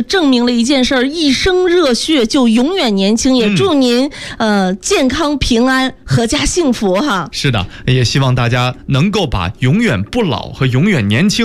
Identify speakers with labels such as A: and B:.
A: 证明了一件事儿：一生热血就永远年轻。也祝您健康平安、阖家幸福哈。
B: 是的，也希望大家能够把永远不老和永远年轻